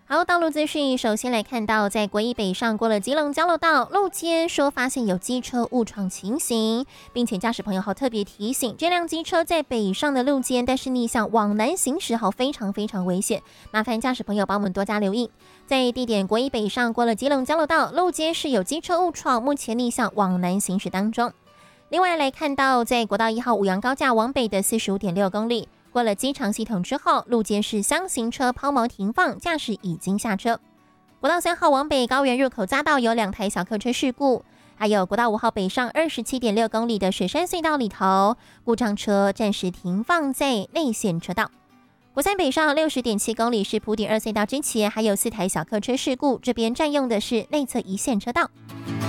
好，道路资讯，首先来看到，在国一北上过了基隆交流道路肩，说发现有机车误闯情形，并且驾驶朋友好特别提醒，这辆机车在北上的路肩，但是逆向往南行驶，好非常非常危险，麻烦驾驶朋友帮我们多加留意。在地点国一北上过了基隆交流道路肩是有机车误闯，目前逆向往南行驶当中。另外来看到，在国道1号五杨高架往北的45.6公里。过了机场系统之后，路肩是箱型车抛锚停放，驾驶已经下车。国道3号往北高原入口匝道有2台小客车事故，还有国道5号北上27.6公里的水山隧道里头，故障车暂时停放在内线车道。国3北上60.7公里是埔顶2隧道之前，还有4台小客车事故，这边占用的是内侧一线车道。